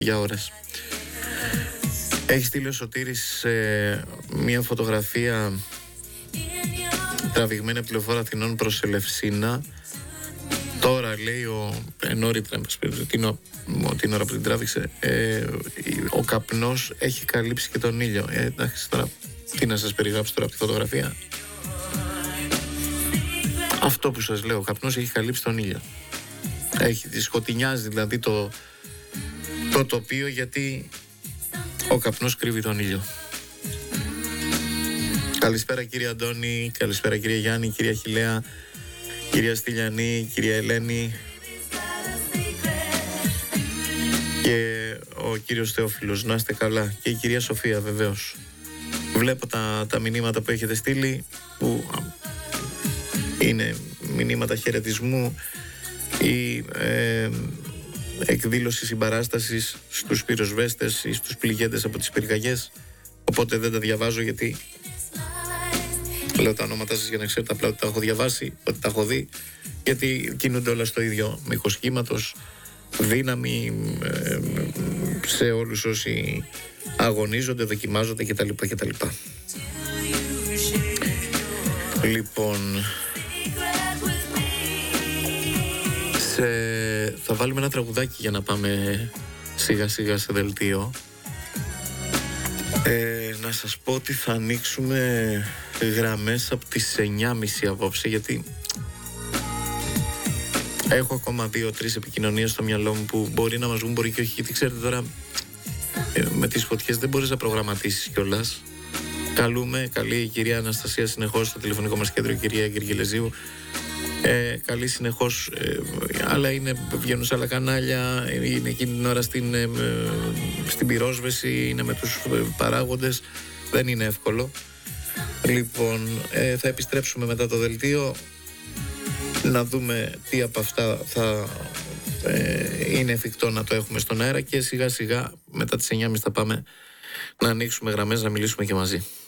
για ώρες. Έχει στείλει ο Σωτήρης μια φωτογραφία τραβηγμένη από τη Λεωφόρο Αθηνών προς Ελευσίνα. Τώρα λέει νωρίτερα, την ώρα που την τράβηξε, ο καπνός έχει καλύψει και τον ήλιο. Εντάξει, τώρα τι να σας περιγράψω τώρα από τη φωτογραφία. Αυτό που σας λέω, ο καπνός έχει καλύψει τον ήλιο. Σκοτεινιάζει δηλαδή το τοπίο, γιατί ο καπνός κρύβει τον ήλιο. Καλησπέρα κύριε Αντώνη, καλησπέρα κύριε Γιάννη, κυρία Χιλέα, κυρία Στυλιανή, κυρία Ελένη και ο κύριος Θεόφιλος, να είστε καλά, και η κυρία Σοφία βεβαίως. Βλέπω τα μηνύματα που έχετε στείλει, που είναι μηνύματα χαιρετισμού ή εκδήλωση συμπαράστασης στους πυροσβέστες ή στους πληγέντες από τις πυρκαγιές, οπότε δεν τα διαβάζω, γιατί λέω τα ονόματα σας για να ξέρετε απλά ότι τα έχω διαβάσει, ότι τα έχω δει, γιατί κινούνται όλα στο ίδιο μήκος κύματος. Δύναμη σε όλους όσοι αγωνίζονται, δοκιμάζονται κτλ. Λοιπόν, θα βάλουμε ένα τραγουδάκι για να πάμε σιγά σιγά σε δελτίο. Να σας πω ότι θα ανοίξουμε γραμμές από τις 9.30 απόψε, γιατί έχω ακόμα 2-3 επικοινωνίες στο μυαλό μου που μπορεί να μας βγουν, μπορεί και όχι, γιατί ξέρετε τώρα με τις φωτιές δεν μπορείς να προγραμματίσεις κιόλας. Καλεί η κυρία Αναστασία συνεχώς στο τηλεφωνικό μας κέντρο, η κυρία Γεργελεζίου. Καλεί συνεχώς, αλλά βγαίνουν σε άλλα κανάλια, είναι εκείνη την ώρα στην πυρόσβεση, είναι με τους παράγοντες, δεν είναι εύκολο. Λοιπόν, θα επιστρέψουμε μετά το δελτίο να δούμε τι από αυτά θα είναι εφικτό να το έχουμε στον αέρα, και σιγά σιγά μετά τις 9.30 θα πάμε να ανοίξουμε γραμμές, να μιλήσουμε και μαζί.